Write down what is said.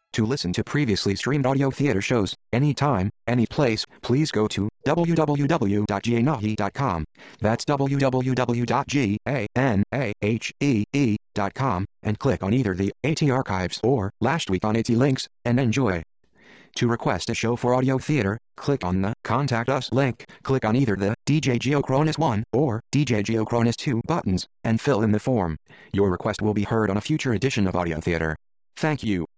To listen to previously streamed audio theater shows, anytime, any place, please go to www.ganahe.com. That's www.ganahee.com, and click on either the AT Archives or Last Week on AT links, and enjoy. To request a show for audio theater, click on the Contact Us link, click on either the DJ Geocronus 1 or DJ Geocronus 2 buttons, and fill in the form. Your request will be heard on a future edition of Audio Theater. Thank you.